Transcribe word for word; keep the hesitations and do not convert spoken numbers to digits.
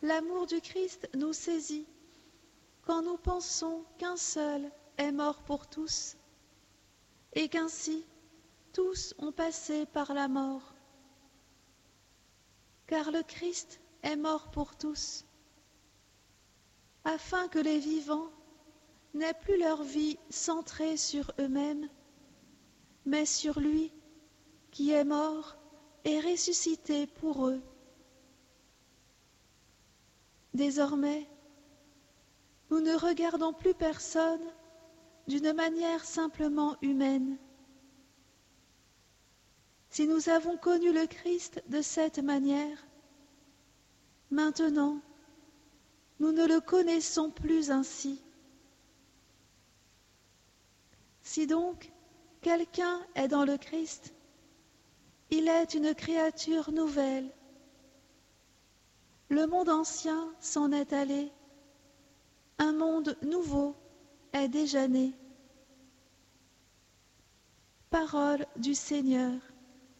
l'amour du Christ nous saisit quand nous pensons qu'un seul est mort pour tous et qu'ainsi tous ont passé par la mort. Car le Christ est mort pour tous, afin que les vivants n'aient plus leur vie centrée sur eux-mêmes, mais sur lui qui est mort et ressuscité pour eux. Désormais, nous ne regardons plus personne d'une manière simplement humaine. Si nous avons connu le Christ de cette manière, maintenant, nous ne le connaissons plus ainsi. Si donc quelqu'un est dans le Christ, il est une créature nouvelle. Le monde ancien s'en est allé, un monde nouveau est déjà né. Parole du Seigneur.